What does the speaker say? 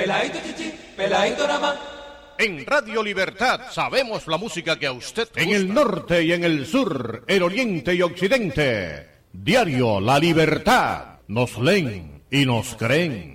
Peladito chichi, peladito nada más. En Radio Libertad sabemos la música que a usted gusta. En el norte y en el sur, el oriente y occidente. Diario La Libertad. Nos leen y nos creen.